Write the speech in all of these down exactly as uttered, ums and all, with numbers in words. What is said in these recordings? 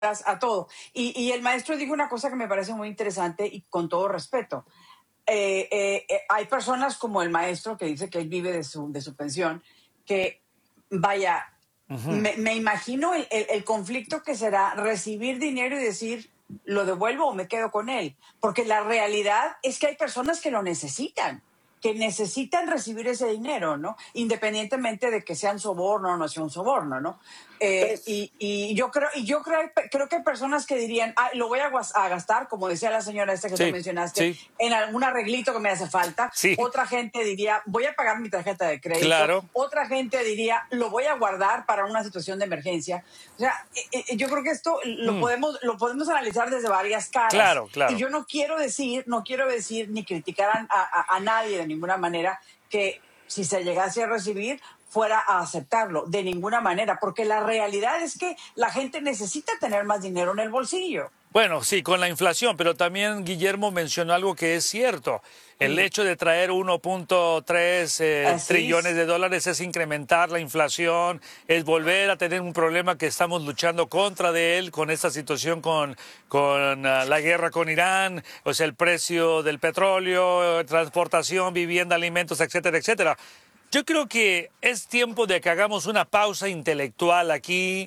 a todo. Y, y el maestro dijo una cosa que me parece muy interesante y con todo respeto. Eh, eh, eh, hay personas como el maestro que dice que él vive de su, de su pensión, que vaya, Ujú. me, me imagino el, el, el conflicto que será recibir dinero y decir, ¿lo devuelvo o me quedo con él? Porque la realidad es que hay personas que lo necesitan, que necesitan recibir ese dinero, ¿no? Independientemente de que sea un soborno o no sea un soborno, ¿no? Eh, y, y yo creo, y yo creo, creo que hay personas que dirían, ah, lo voy a, guas- a gastar, como decía la señora esta que tú Sí, mencionaste, sí, en algún arreglito que me hace falta. sí, Otra gente diría, voy a pagar mi tarjeta de crédito. claro. Otra gente diría, lo voy a guardar para una situación de emergencia. O sea, eh, eh, yo creo que esto lo Mm, podemos, lo podemos analizar desde varias caras. claro, Y claro. yo no quiero decir, no quiero decir ni criticar a, a, a nadie de ninguna manera que si se llegase a recibir fuera a aceptarlo, de ninguna manera, porque la realidad es que la gente necesita tener más dinero en el bolsillo. Bueno, sí, con la inflación, pero también Guillermo mencionó algo que es cierto. El Sí, hecho de traer uno punto tres eh, así trillones es. de dólares es incrementar la inflación, es volver a tener un problema que estamos luchando contra de él con esta situación con, con uh, la guerra con Irán, o sea, el precio del petróleo, transportación, vivienda, alimentos, etcétera, etcétera. Yo creo que es tiempo de que hagamos una pausa intelectual aquí,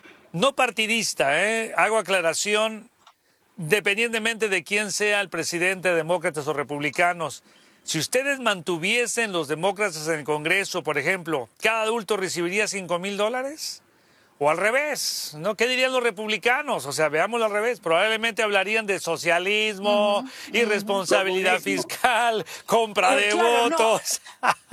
no partidista, ¿eh? Hago aclaración, dependientemente de quién sea el presidente, demócratas o republicanos. Si ustedes mantuviesen los demócratas en el Congreso, por ejemplo, cada adulto recibiría cinco mil dólares. O al revés, ¿no? ¿Qué dirían los republicanos? O sea, veámoslo al revés. Probablemente hablarían de socialismo, Ujú, ujú. irresponsabilidad Comunismo. fiscal, compra Eh, de claro, no. votos.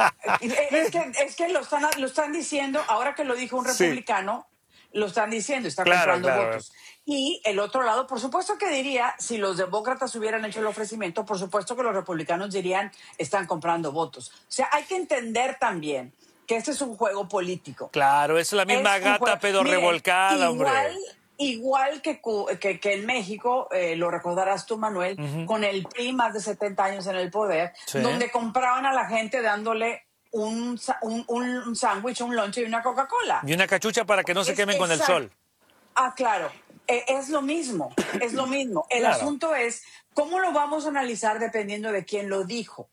Eh, Es que, es que lo, están, lo están diciendo, ahora que lo dijo un Sí, republicano, lo están diciendo, está claro, comprando claro. votos. Y el otro lado, por supuesto que diría, si los demócratas hubieran hecho el ofrecimiento, por supuesto que los republicanos dirían, están comprando votos. O sea, hay que entender también que este es un juego político. Claro, es la misma Es un juego. gata pero Miren, revolcada, igual, hombre. igual que, cu- que, que en México, eh, lo recordarás tú, Manuel, Ujú. con el P R I más de setenta años en el poder, Sí. donde compraban a la gente dándole un, sa- un, un sándwich, un lunch y una Coca-Cola. Y una cachucha para que no se Es quemen con el exacto. sol. Ah, claro. Eh, es lo mismo, es lo mismo. El Claro. asunto es cómo lo vamos a analizar dependiendo de quién lo dijo.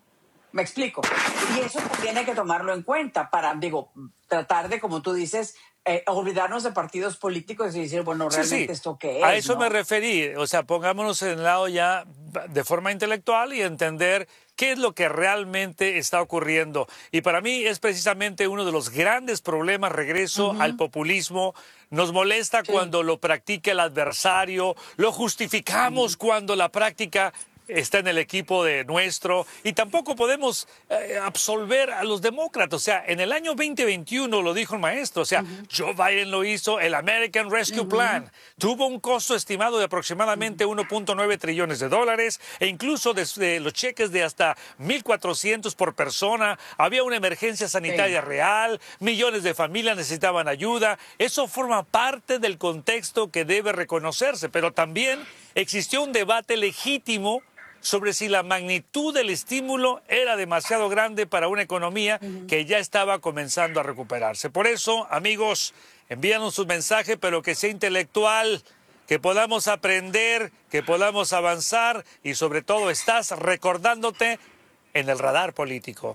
Me explico. Y eso también hay que tomarlo en cuenta para, digo, tratar de, como tú dices, eh, olvidarnos de partidos políticos y decir, bueno, Sí, sí, realmente esto qué a es, eso me ¿no? referí. O sea, pongámonos en el lado ya de forma intelectual y entender qué es lo que realmente está ocurriendo. Y para mí es precisamente uno de los grandes problemas, regreso al Ujú, populismo. Nos molesta sí. cuando lo practica el adversario, lo justificamos Ujú, cuando la práctica está en el equipo de nuestro y tampoco podemos eh, absolver a los demócratas. O sea, en el año veinte veintiuno lo dijo el maestro, o sea, ujú, Joe Biden lo hizo, el American Rescue ujú, Plan tuvo un costo estimado de ujú. aproximadamente uno punto nueve trillones de dólares e incluso desde los cheques de hasta mil cuatrocientos por persona, había una emergencia Sí. sanitaria real, millones de familias necesitaban ayuda. Eso forma parte del contexto que debe reconocerse, pero también existió un debate legítimo sobre si la magnitud del estímulo era demasiado grande para una economía Ujú. que ya estaba comenzando a recuperarse. Por eso, amigos, envíanos un mensaje, pero que sea intelectual, que podamos aprender, que podamos avanzar y sobre todo estás recordándote en el radar político.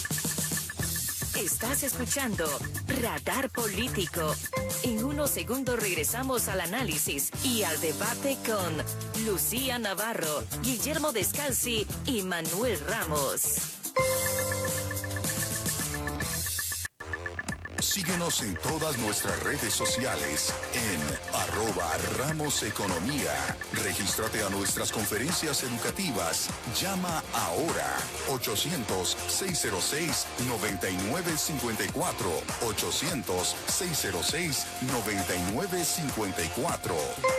Estás escuchando Radar Político. En unos segundos regresamos al análisis y al debate con Lucía Navarro, Guillermo Descalzi y Manuel Ramos. Síguenos en todas nuestras redes sociales en arroba Ramos Economía. Regístrate a nuestras conferencias educativas. Llama ahora ochocientos, seiscientos seis, noventa y nueve cincuenta y cuatro. ochocientos, seiscientos seis, noventa y nueve cincuenta y cuatro.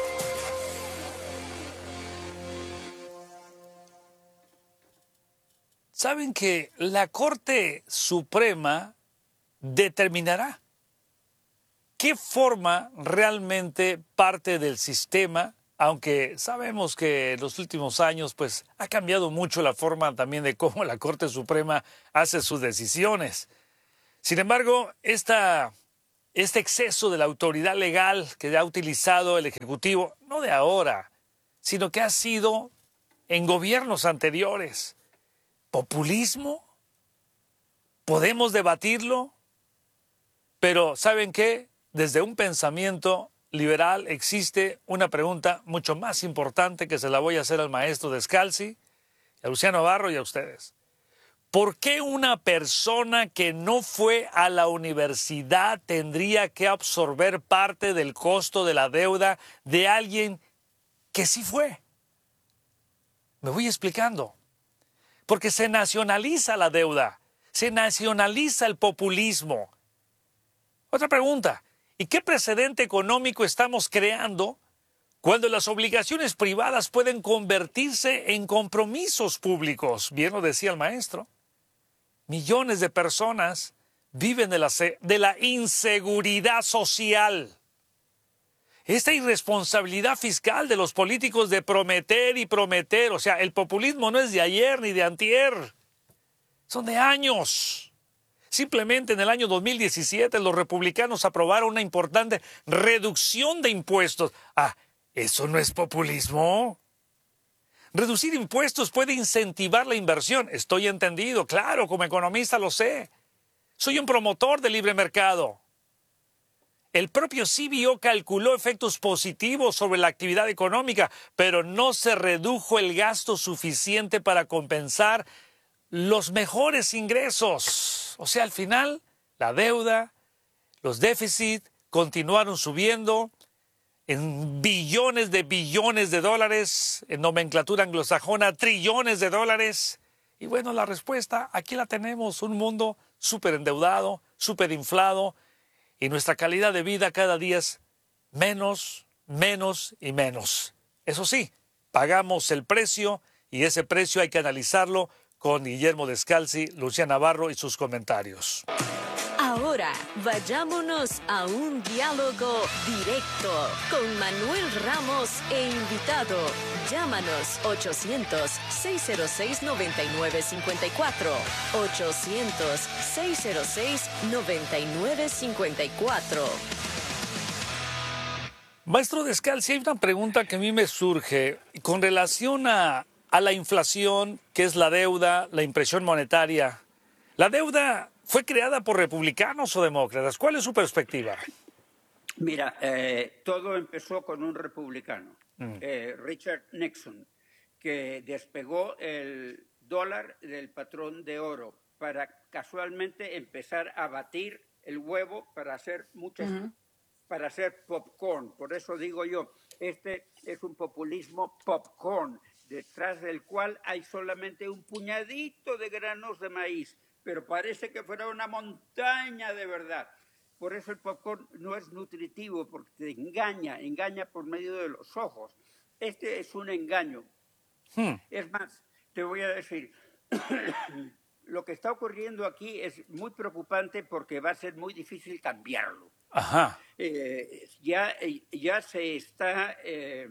¿Saben que la Corte Suprema determinará qué forma realmente parte del sistema, aunque sabemos que en los últimos años pues ha cambiado mucho la forma también de cómo la Corte Suprema hace sus decisiones? Sin embargo, esta este exceso de la autoridad legal que ha utilizado el Ejecutivo, no de ahora, sino que ha sido en gobiernos anteriores. ¿Populismo? ¿Podemos debatirlo? Pero ¿saben qué? Desde un pensamiento liberal existe una pregunta mucho más importante que se la voy a hacer al maestro Descalzi, a Luciano Navarro y a ustedes. ¿Por qué una persona que no fue a la universidad tendría que absorber parte del costo de la deuda de alguien que sí fue? Me voy explicando. Porque se nacionaliza la deuda, se nacionaliza el populismo. Otra pregunta, ¿y qué precedente económico estamos creando cuando las obligaciones privadas pueden convertirse en compromisos públicos? Bien lo decía el maestro. Millones de personas viven de la, de la inseguridad social. Esta irresponsabilidad fiscal de los políticos de prometer y prometer, o sea, el populismo no es de ayer ni de antier, son de años. Simplemente en el año dos mil diecisiete los republicanos aprobaron una importante reducción de impuestos. Ah, ¿eso no es populismo? Reducir impuestos puede incentivar la inversión. Estoy entendido, claro, como economista lo sé. Soy un promotor del libre mercado. El propio C B O calculó efectos positivos sobre la actividad económica, pero no se redujo el gasto suficiente para compensar los mejores ingresos. O sea, al final, la deuda, los déficits continuaron subiendo en billones de billones de dólares, en nomenclatura anglosajona, trillones de dólares. Y bueno, la respuesta, aquí la tenemos, un mundo súper endeudado, súper inflado, y nuestra calidad de vida cada día es menos, menos y menos. Eso sí, pagamos el precio, y ese precio hay que analizarlo con Guillermo Descalzi, Luciano Navarro y sus comentarios. Ahora, vayámonos a un diálogo directo con Manuel Ramos e invitado. Llámanos ochocientos, seis cero seis, nueve nueve cinco cuatro. ochocientos, seis cero seis, nueve nueve cinco cuatro. Maestro Descalzi, hay una pregunta que a mí me surge con relación a, a la inflación, que es la deuda, la impresión monetaria. La deuda ¿fue creada por republicanos o demócratas? ¿Cuál es su perspectiva? Mira, eh, todo empezó con un republicano, mm. eh, Richard Nixon, que despegó el dólar del patrón de oro para casualmente empezar a batir el huevo para hacer muchas, uh-huh. para hacer popcorn. Por eso digo yo, este es un populismo popcorn, detrás del cual hay solamente un puñadito de granos de maíz, pero parece que fuera una montaña de verdad. Por eso el popcorn no es nutritivo, porque te engaña, engaña por medio de los ojos. Este es un engaño. Hmm. Es más, te voy a decir, lo que está ocurriendo aquí es muy preocupante porque va a ser muy difícil cambiarlo. Ajá. Eh, ya, ya se está eh,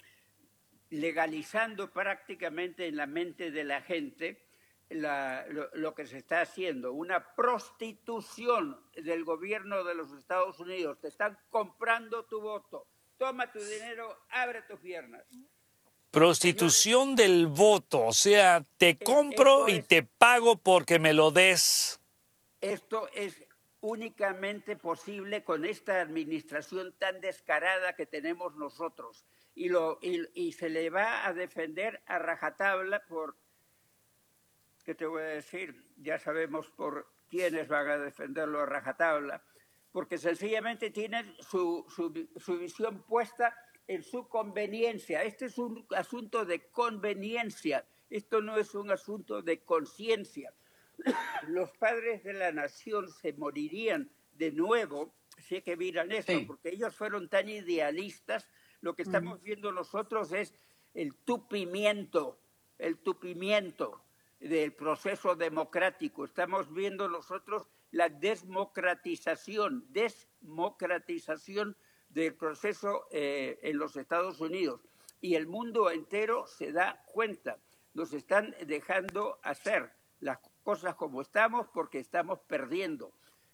legalizando prácticamente en la mente de la gente La, lo, lo que se está haciendo, una prostitución del gobierno de los Estados Unidos. Te están comprando tu voto. Toma tu dinero, abre tus piernas. Prostitución Señores, del voto, o sea, te compro y es, te pago porque me lo des. Esto es únicamente posible con esta administración tan descarada que tenemos nosotros. Y, lo, y, y se le va a defender a rajatabla por... ¿Qué te voy a decir? Ya sabemos por quiénes van a defenderlo a rajatabla, porque sencillamente tienen su, su, su visión puesta en su conveniencia. Este es un asunto de conveniencia, esto no es un asunto de conciencia. Los padres de la nación se morirían de nuevo si es que miran esto, sí. Porque ellos fueron tan idealistas. Lo que estamos uh-huh. viendo nosotros es el tupimiento, el tupimiento del proceso democrático. Estamos viendo nosotros la desmocratización, desmocratización del proceso eh, en los Estados Unidos. Y el mundo entero se da cuenta. Nos están dejando hacer las cosas como estamos porque estamos perdiendo.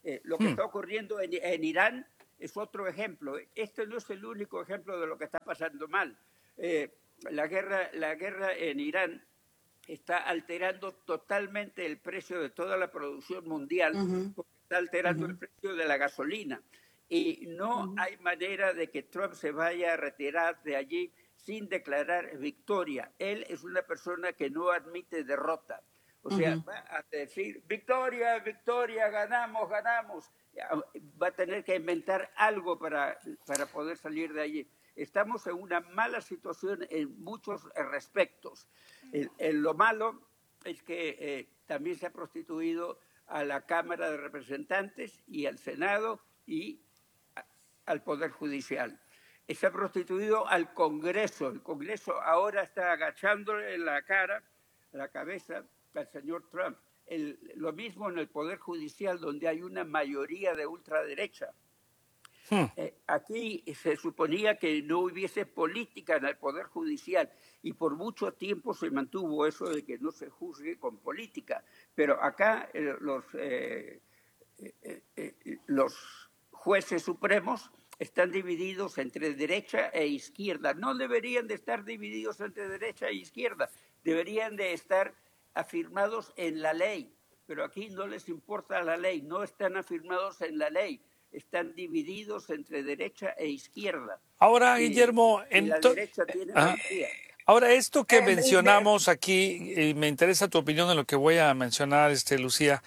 Eh, lo que está ocurriendo en, en Irán es otro ejemplo. Este no es el único ejemplo de lo que está pasando mal. Eh, la guerra, la guerra en Irán está alterando totalmente el precio de toda la producción mundial, uh-huh. porque está alterando uh-huh. el precio de la gasolina. Y no uh-huh. hay manera de que Trump se vaya a retirar de allí sin declarar victoria. Él es una persona que no admite derrota. O sea, uh-huh. va a decir, victoria, victoria, ganamos, ganamos. Va a tener que inventar algo para, para poder salir de allí. Estamos en una mala situación en muchos aspectos. En, en lo malo es que eh, también se ha prostituido a la Cámara de Representantes y al Senado y a, al Poder Judicial. Se ha prostituido al Congreso. El Congreso ahora está agachándole la cara, la cabeza al señor Trump. El, lo mismo en el Poder Judicial, donde hay una mayoría de ultraderecha. Hmm. Eh, aquí se suponía que no hubiese política en el Poder Judicial y por mucho tiempo se mantuvo eso de que no se juzgue con política. Pero acá eh, los, eh, eh, eh, los jueces supremos están divididos entre derecha e izquierda. No deberían de estar divididos entre derecha e izquierda, deberían de estar afirmados en la ley, pero aquí no les importa la ley, no están afirmados en la ley, están divididos entre derecha e izquierda. Ahora, y, Guillermo, y la derecha tiene ah, mayoría. Ahora, esto que eh, mencionamos eh, aquí, y me interesa tu opinión en lo que voy a mencionar, este, Lucía,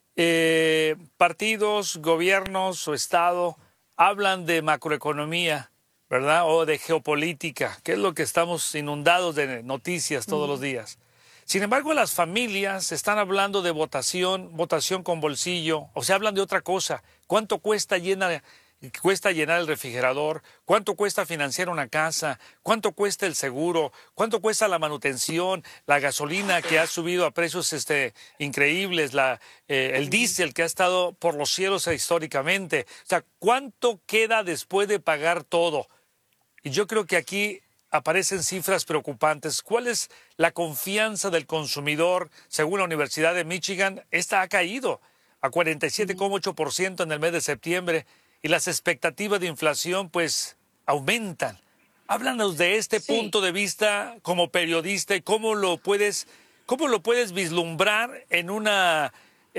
eh, partidos, gobiernos o Estado hablan de macroeconomía, ¿verdad? O de geopolítica, que es lo que estamos inundados de noticias todos uh-huh. los días. Sin embargo, las familias están hablando de votación, votación con bolsillo, o sea, hablan de otra cosa. ¿Cuánto cuesta llenar, cuesta llenar el refrigerador? ¿Cuánto cuesta financiar una casa? ¿Cuánto cuesta el seguro? ¿Cuánto cuesta la manutención? La gasolina que ha subido a precios este, increíbles, la, eh, el diésel que ha estado por los cielos históricamente. O sea, ¿cuánto queda después de pagar todo? Y yo creo que aquí aparecen cifras preocupantes. ¿Cuál es la confianza del consumidor? Según la Universidad de Michigan, esta ha caído a cuarenta y siete coma ocho por ciento en el mes de septiembre y las expectativas de inflación pues aumentan. Háblanos de este sí. punto de vista como periodista y cómo lo puedes, cómo lo puedes vislumbrar en una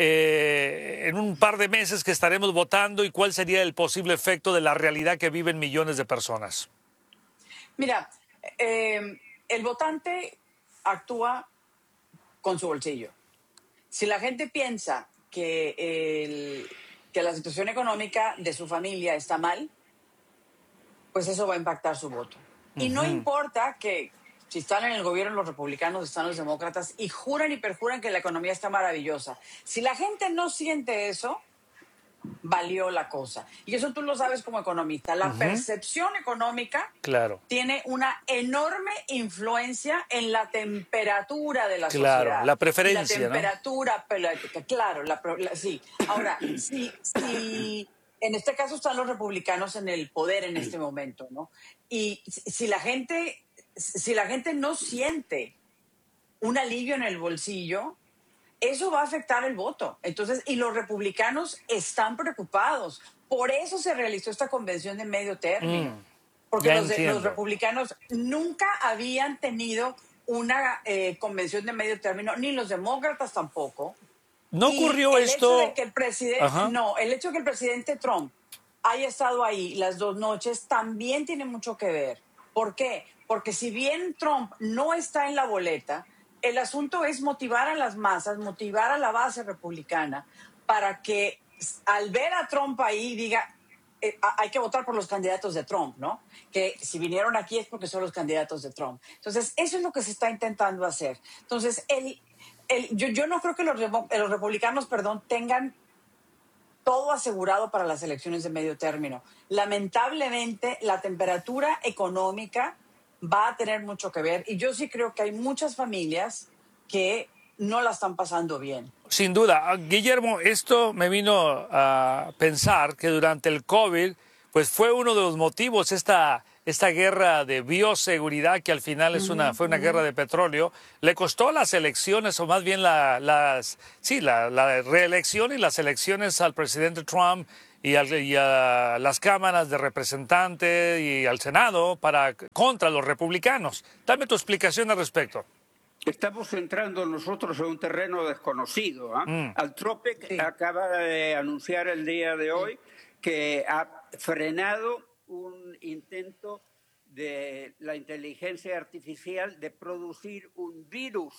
eh, en un par de meses que estaremos votando y cuál sería el posible efecto de la realidad que viven millones de personas. Mira, eh, el votante actúa con su bolsillo. Si la gente piensa que, el, que la situación económica de su familia está mal, pues eso va a impactar su voto. Uh-huh. Y no importa que si están en el gobierno los republicanos, están los demócratas y juran y perjuran que la economía está maravillosa. Si la gente no siente eso, valió la cosa. Y eso tú lo sabes como economista. La uh-huh. percepción económica claro. tiene una enorme influencia en la temperatura de la claro, sociedad. La preferencia, la temperatura, ¿no? La, claro, la, la, sí. Ahora, si, si en este caso están los republicanos en el poder en este momento, ¿no? Y si la gente, si la gente no siente un alivio en el bolsillo, eso va a afectar el voto. Entonces, y los republicanos están preocupados. Por eso se realizó esta convención de medio término. Mm, porque los, los republicanos nunca habían tenido una eh, convención de medio término, ni los demócratas tampoco. ¿No y ocurrió el esto? Hecho de que el presidente, no, el hecho de que el presidente Trump haya estado ahí las dos noches también tiene mucho que ver. ¿Por qué? Porque si bien Trump no está en la boleta, el asunto es motivar a las masas, motivar a la base republicana para que al ver a Trump ahí diga, eh, hay que votar por los candidatos de Trump, ¿no? Que si vinieron aquí es porque son los candidatos de Trump. Entonces, eso es lo que se está intentando hacer. Entonces, el, el, yo, yo no creo que los, los republicanos, perdón, tengan todo asegurado para las elecciones de medio término. Lamentablemente, la temperatura económica va a tener mucho que ver y yo sí creo que hay muchas familias que no la están pasando bien. Sin duda. Guillermo, esto me vino a pensar que durante el COVID pues fue uno de los motivos esta esta guerra de bioseguridad, que al final es una, fue una guerra de petróleo, le costó las elecciones, o más bien la, las, sí, la, la reelección y las elecciones al presidente Trump y, al, y a las cámaras de representantes y al Senado para, contra los republicanos. Dame tu explicación al respecto. Estamos entrando nosotros en un terreno desconocido. ¿eh? Mm. Altropic Sí. acaba de anunciar el día de hoy que ha frenado un intento de la inteligencia artificial de producir un virus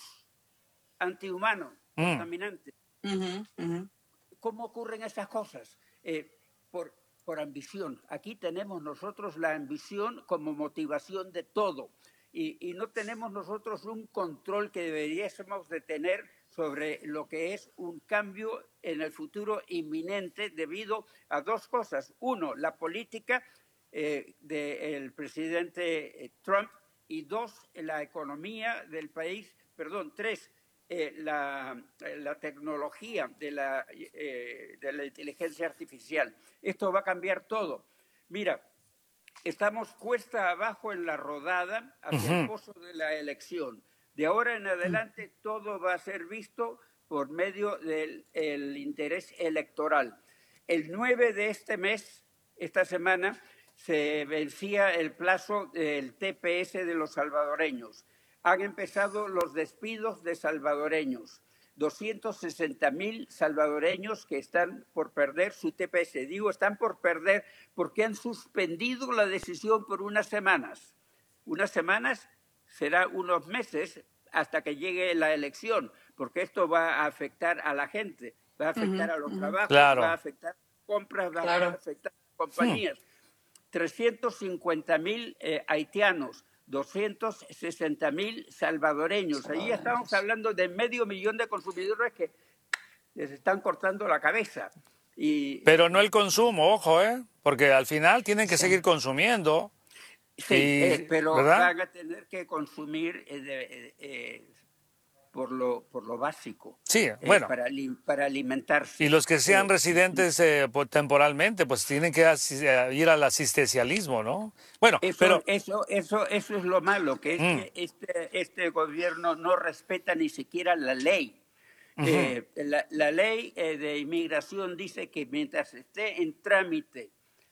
antihumano, Mm. contaminante. Ujú, ujú. ¿Cómo ocurren esas cosas? Eh, por, por ambición. Aquí tenemos nosotros la ambición como motivación de todo. Y, y no tenemos nosotros un control que deberíamos de tener sobre lo que es un cambio en el futuro inminente debido a dos cosas. Uno, la política eh, del presidente Trump, y dos, la economía del país, perdón, tres, eh, la, la tecnología de la, eh, de la inteligencia artificial. Esto va a cambiar todo. Mira, estamos cuesta abajo en la rodada hacia el pozo de la elección. De ahora en adelante todo va a ser visto por medio del el interés electoral. El nueve de este mes, esta semana, se vencía el plazo del T P S de los salvadoreños. Han empezado los despidos de salvadoreños. doscientos sesenta mil salvadoreños que están por perder su T P S. Digo, están por perder porque han suspendido la decisión por unas semanas. Unas semanas será unos meses hasta que llegue la elección, porque esto va a afectar a la gente, va a afectar uh-huh, a los uh-huh. trabajos, claro. va a afectar a compras, va claro. a afectar a compañías. Sí. trescientos cincuenta mil eh, haitianos, doscientos sesenta mil salvadoreños. Allí estamos hablando de medio millón de consumidores que les están cortando la cabeza. Y, Pero no el consumo, ojo, ¿eh? Porque al final tienen que sí. seguir consumiendo. Sí, y, eh, pero ¿verdad? van a tener que consumir eh, de, eh, por, lo, por lo básico. Sí, eh, bueno. Para, para alimentarse. Y los que sean eh, residentes eh, temporalmente, pues tienen que ir al asistencialismo, ¿no? Bueno, eso, pero... Eso, eso, eso es lo malo, que, es mm. que este, este gobierno no respeta ni siquiera la ley. Uh-huh. eh, la, la ley eh, de inmigración dice que mientras esté en trámite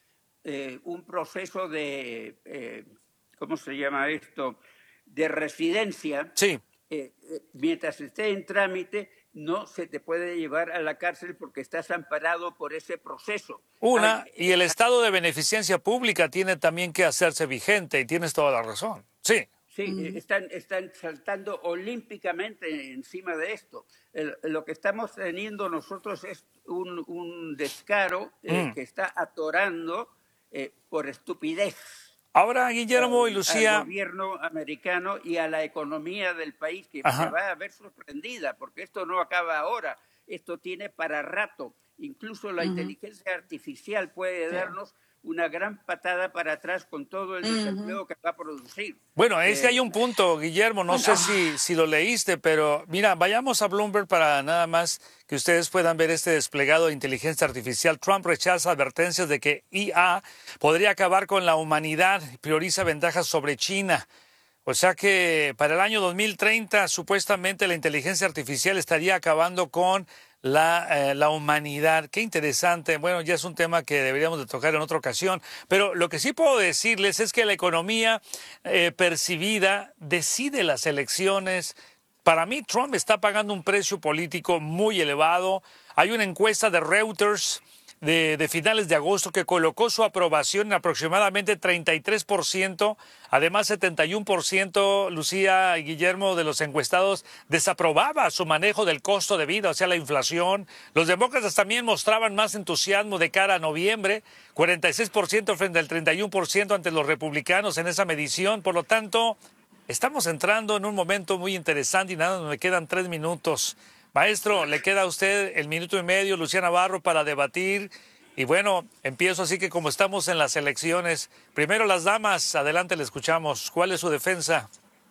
eh, un proceso de, eh, ¿cómo se llama esto?, de residencia, sí. eh, eh, mientras esté en trámite no se te puede llevar a la cárcel porque estás amparado por ese proceso. Una, Hay, y el estado de beneficencia pública tiene también que hacerse vigente, y tienes toda la razón. Sí. Sí, mm. están, están saltando olímpicamente encima de esto. El, lo que estamos teniendo nosotros es un, un descaro eh, mm. que está atorando eh, por estupidez. Ahora, Guillermo al, y Lucía... al gobierno americano y a la economía del país, que Ajá. se va a ver sorprendida, porque esto no acaba ahora, esto tiene para rato. Incluso la uh-huh. inteligencia artificial puede sí. darnos una gran patada para atrás con todo el desempleo uh-huh. que va a producir. Bueno, es eh, que hay un punto, Guillermo, no sé si, si lo leíste, pero mira, vayamos a Bloomberg para nada más que ustedes puedan ver este desplegado de inteligencia artificial. Trump rechaza advertencias de que I A podría acabar con la humanidad y prioriza ventajas sobre China. O sea que para el año dos mil treinta supuestamente la inteligencia artificial estaría acabando con la, eh, la humanidad. Qué interesante. Bueno, ya es un tema que deberíamos de tocar en otra ocasión. Pero lo que sí puedo decirles es que la economía eh, percibida decide las elecciones. Para mí, Trump está pagando un precio político muy elevado. Hay una encuesta de Reuters de, de finales de agosto que colocó su aprobación en aproximadamente treinta y tres por ciento. Además, setenta y uno por ciento, Lucía y Guillermo, de los encuestados desaprobaba su manejo del costo de vida, o sea, la inflación. Los demócratas también mostraban más entusiasmo de cara a noviembre, cuarenta y seis por ciento frente al treinta y uno por ciento ante los republicanos en esa medición. Por lo tanto, estamos entrando en un momento muy interesante y nada, me quedan tres minutos. Maestro, le queda a usted el minuto y medio, Lucía Navarro, para debatir. Y bueno, empiezo así que como estamos en las elecciones, primero las damas, adelante, le escuchamos. ¿Cuál es su defensa?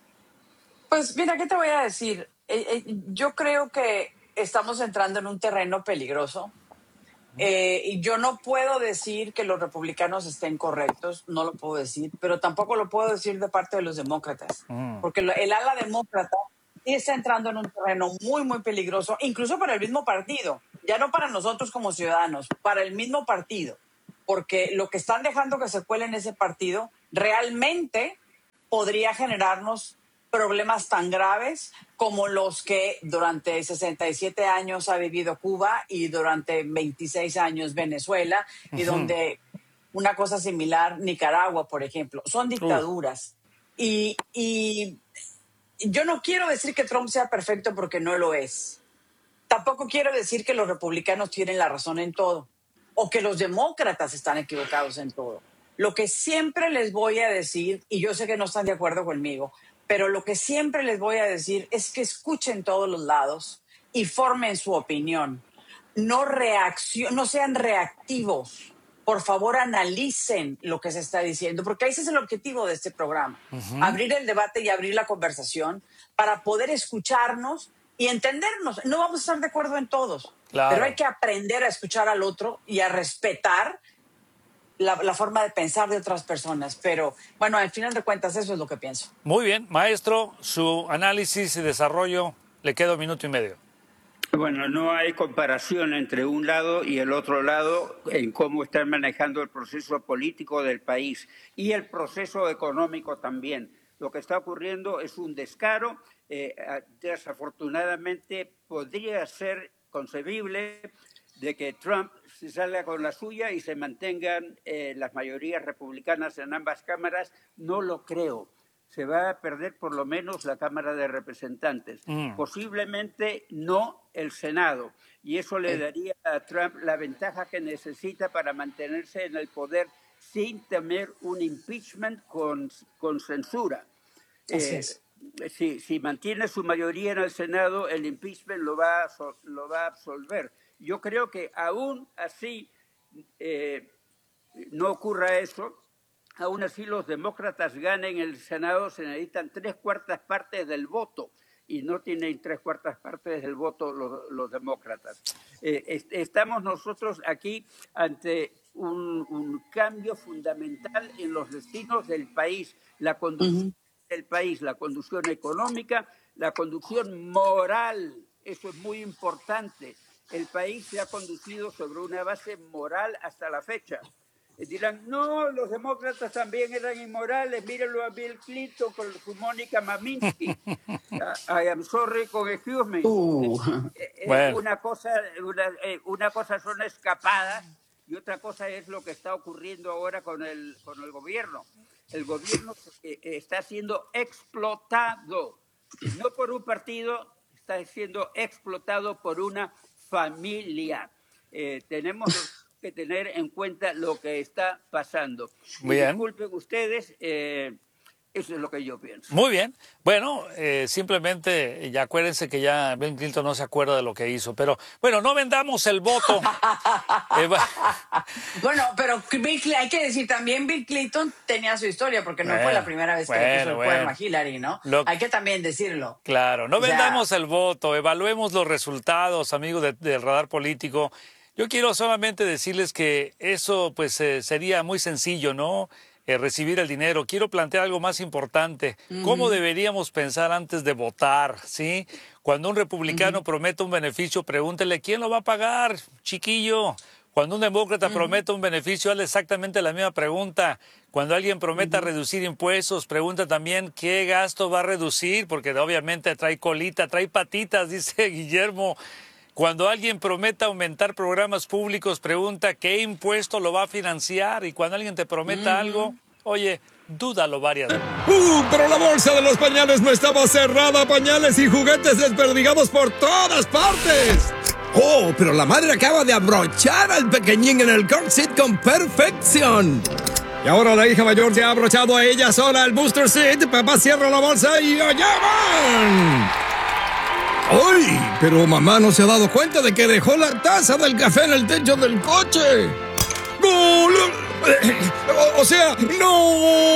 Pues mira, ¿qué te voy a decir? Eh, eh, yo creo que estamos entrando en un terreno peligroso Eh, y yo no puedo decir que los republicanos estén correctos, no lo puedo decir, pero tampoco lo puedo decir de parte de los demócratas, mm. porque lo, el ala demócrata sí está entrando en un terreno muy, muy peligroso, incluso para el mismo partido, ya no para nosotros como ciudadanos, para el mismo partido, porque lo que están dejando que se cuele en ese partido realmente podría generarnos problemas tan graves como los que durante sesenta y siete años ha vivido Cuba y durante veintiséis años Venezuela, uh-huh. y donde una cosa similar, Nicaragua, por ejemplo, son dictaduras. Uh. Y, y yo no quiero decir que Trump sea perfecto porque no lo es. Tampoco quiero decir que los republicanos tienen la razón en todo o que los demócratas están equivocados en todo. Lo que siempre les voy a decir, y yo sé que no están de acuerdo conmigo, pero lo que siempre les voy a decir es que escuchen todos los lados y formen su opinión. No, reaccion- no sean reactivos. Por favor, analicen lo que se está diciendo, porque ese es el objetivo de este programa. Uh-huh. Abrir el debate y abrir la conversación para poder escucharnos y entendernos. No vamos a estar de acuerdo en todos, claro. pero hay que aprender a escuchar al otro y a respetar La, la forma de pensar de otras personas, pero bueno, al final de cuentas eso es lo que pienso. Muy bien, maestro, su análisis y desarrollo, le queda un minuto y medio. Bueno, no hay comparación entre un lado y el otro lado en cómo están manejando el proceso político del país y el proceso económico también. Lo que está ocurriendo es un descaro, eh, desafortunadamente podría ser concebible de que Trump se salga con la suya y se mantengan eh, las mayorías republicanas en ambas cámaras. No lo creo. Se va a perder por lo menos la Cámara de Representantes. Mm. Posiblemente no el Senado. Y eso le daría a Trump la ventaja que necesita para mantenerse en el poder sin temer un impeachment con, con censura. Así es. Eh, si, si mantiene su mayoría en el Senado, el impeachment lo va a, lo va a absolver. Yo creo que aún así eh, no ocurra eso, aún así los demócratas ganen el Senado, se necesitan tres cuartas partes del voto y no tienen tres cuartas partes del voto los, los demócratas. Eh, est- estamos nosotros aquí ante un, un cambio fundamental en los destinos del país, la conducción uh-huh. del país, la conducción económica, la conducción moral, eso es muy importante. El país se ha conducido sobre una base moral hasta la fecha. Y dirán, no, los demócratas también eran inmorales, mírenlo a Bill Clinton con su Mónica Maminsky. I am sorry, con excuse me. Uh, eh, bueno. una, cosa, una, eh, una cosa son escapadas y otra cosa es lo que está ocurriendo ahora con el, con el gobierno. El gobierno eh, está siendo explotado, no por un partido, está siendo explotado por una familia. Eh, tenemos que tener en cuenta lo que está pasando. Muy bien. Disculpen ustedes, eh, eso es lo que yo pienso. Muy bien. Bueno, eh, simplemente, ya acuérdense que ya Bill Clinton no se acuerda de lo que hizo, pero bueno, no vendamos el voto. eh, bueno, pero Bill, hay que decir también Bill Clinton tenía su historia, porque no bueno, fue la primera vez que bueno, le puso el bueno. cuerno a Hillary, ¿no? Lo... Hay que también decirlo. Claro, no o sea... vendamos el voto, evaluemos los resultados, amigos de, del Radar Político. Yo quiero solamente decirles que eso pues eh, sería muy sencillo, ¿no? Eh, recibir el dinero. Quiero plantear algo más importante. Uh-huh. ¿Cómo deberíamos pensar antes de votar? ¿Sí? Cuando un republicano uh-huh. promete un beneficio, pregúntele, ¿quién lo va a pagar, chiquillo? Cuando un demócrata uh-huh. promete un beneficio, hazle exactamente la misma pregunta. Cuando alguien prometa uh-huh. reducir impuestos, pregunta también qué gasto va a reducir, porque obviamente trae colita, trae patitas, dice Guillermo. Cuando alguien prometa aumentar programas públicos, pregunta qué impuesto lo va a financiar. Y cuando alguien te prometa uh-huh. algo, oye, dúdalo varias veces. ¡Uh! Pero la bolsa de los pañales no estaba cerrada. Pañales y juguetes desperdigados por todas partes. ¡Oh! Pero la madre acaba de abrochar al pequeñín en el car seat con perfección. Y ahora la hija mayor se ha abrochado a ella sola el booster seat. Papá cierra la bolsa y allá van. ¡Ay! Pero mamá no se ha dado cuenta de que dejó la taza del café en el techo del coche. ¡No! O, o sea, ¡no!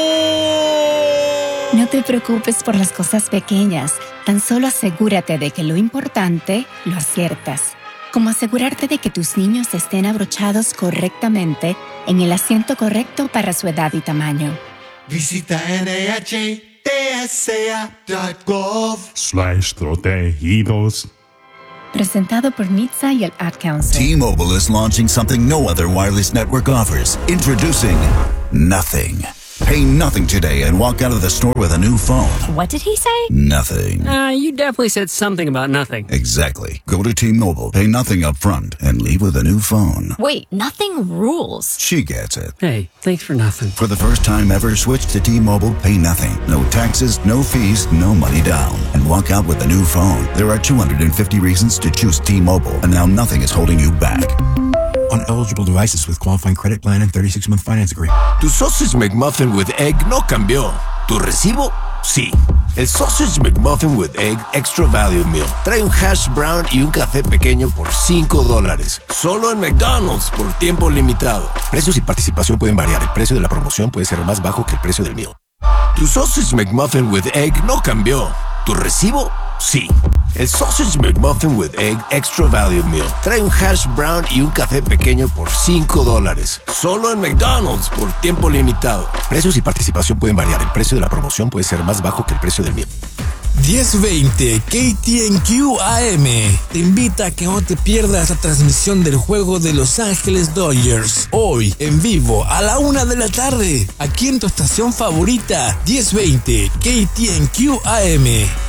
No te preocupes por las cosas pequeñas. Tan solo asegúrate de que lo importante lo aciertas. como asegurarte de que tus niños estén abrochados correctamente en el asiento correcto para su edad y tamaño. Visita N H T S A punto gov slash protegidos. Presentado por N H T S A y el Ad Council. T-Mobile is launching something no other wireless network offers. Introducing Nothing. Pay nothing today and walk out of the store with a new phone. What did he say? Nothing. Uh, you definitely said something about nothing. Exactly. Go to T-Mobile, pay nothing up front, and leave with a new phone. Wait, nothing rules. She gets it. Hey, thanks for nothing. For the first time ever, switch to T-Mobile, pay nothing. No taxes, no fees, no money down. And walk out with a new phone. There are two hundred fifty reasons to choose T-Mobile, and now nothing is holding you back. On eligible devices with qualifying credit plan and thirty-six month finance agreement. Tu Sausage McMuffin with Egg no cambió. ¿Tu recibo? Sí. El Sausage McMuffin with Egg Extra Value Meal trae un hash brown y un café pequeño por cinco dólares. Solo en McDonald's por tiempo limitado. Precios y participación pueden variar. El precio de la promoción puede ser más bajo que el precio del meal. Tu Sausage McMuffin with Egg no cambió. ¿Tu recibo? Sí. El Sausage McMuffin with Egg Extra Value Meal trae un hash brown y un café pequeño por cinco dólares. Solo en McDonald's por tiempo limitado. Precios y participación pueden variar. El precio de la promoción puede ser más bajo que el precio del meal. diez veinte K T N Q A M te invita a que no te pierdas la transmisión del juego de Los Ángeles Dodgers. Hoy, en vivo, a la una de la tarde. Aquí en tu estación favorita, diez veinte K T N Q A M.